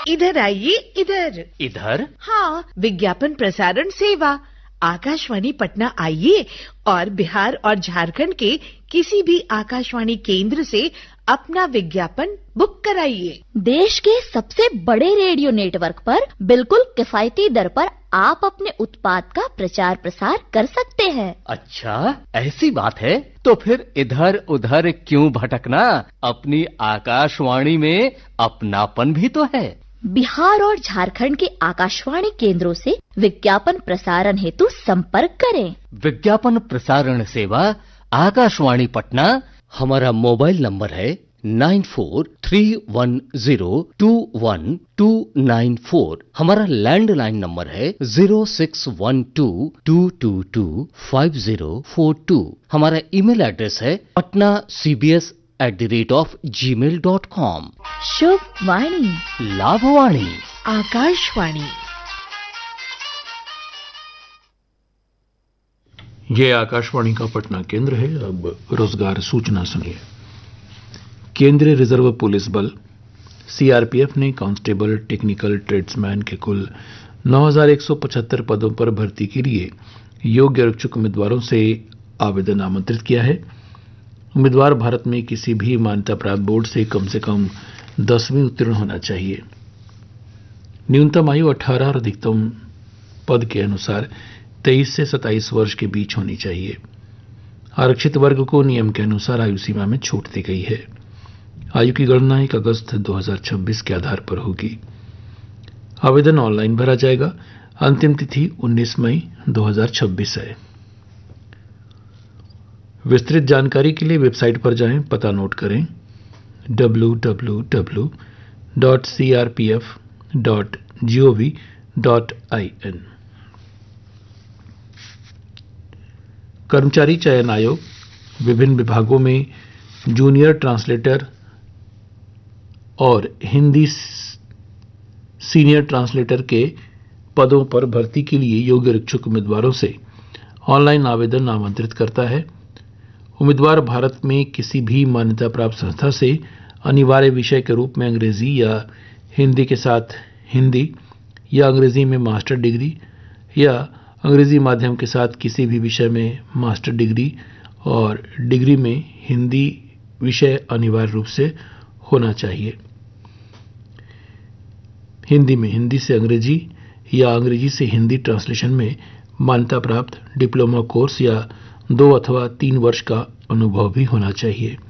इधर आइए, इधर। इधर? हाँ, विज्ञापन प्रसारण सेवा आकाशवाणी पटना आइए और बिहार और झारखंड के किसी भी आकाशवाणी केंद्र से अपना विज्ञापन बुक कराइए। देश के सबसे बड़े रेडियो नेटवर्क पर बिल्कुल किफायती दर पर आप अपने उत्पाद का प्रचार प्रसार कर सकते हैं। अच्छा, ऐसी बात है तो फिर इधर उधर क्यों भटकना, अपनी आकाशवाणी में अपनापन भी तो है। बिहार और झारखंड के आकाशवाणी केंद्रों से विज्ञापन प्रसारण हेतु संपर्क करें। विज्ञापन प्रसारण सेवा आकाशवाणी पटना। हमारा मोबाइल नंबर है 9431021294। हमारा लैंडलाइन नंबर है 0612225042। हमारा ईमेल एड्रेस है patnacbs@gmail.com। शुभ वाणी, लाभवाणी, आकाशवाणी। ये आकाशवाणी का पटना केंद्र है। अब रोजगार सूचना सुनिए। केंद्रीय रिजर्व पुलिस बल सीआरपीएफ ने कांस्टेबल, टेक्निकल ट्रेड्समैन के कुल 9,175 पदों पर भर्ती के लिए योग्य और इच्छुक उम्मीदवारों से आवेदन आमंत्रित किया है। उम्मीदवार भारत में किसी भी मान्यता प्राप्त बोर्ड से कम 10वीं उत्तीर्ण होना चाहिए। न्यूनतम आयु 18 और अधिकतम पद के अनुसार 23 से 27 वर्ष के बीच होनी चाहिए। आरक्षित वर्ग को नियम के अनुसार आयु सीमा में छूट दी गई है। आयु की गणना 1 अगस्त 2026 के आधार पर होगी। आवेदन ऑनलाइन भरा जाएगा। अंतिम तिथि 19 मई 2026 है। विस्तृत जानकारी के लिए वेबसाइट पर जाएं। पता नोट करें www.crpf.gov.in। कर्मचारी चयन आयोग विभिन्न विभागों में जूनियर ट्रांसलेटर और हिंदी सीनियर ट्रांसलेटर के पदों पर भर्ती के लिए योग्य इच्छुक उम्मीदवारों से ऑनलाइन आवेदन आमंत्रित करता है। उम्मीदवार भारत में किसी भी मान्यता प्राप्त संस्था से अनिवार्य विषय के रूप में अंग्रेजी या हिंदी के साथ हिंदी या अंग्रेजी में मास्टर डिग्री या अंग्रेजी माध्यम के साथ किसी भी विषय में मास्टर डिग्री और डिग्री में हिंदी विषय अनिवार्य रूप से होना चाहिए। हिंदी में हिंदी से अंग्रेजी या अंग्रेजी से हिंदी ट्रांसलेशन में मान्यता प्राप्त डिप्लोमा कोर्स या 2 अथवा 3 वर्ष का अनुभव भी होना चाहिए।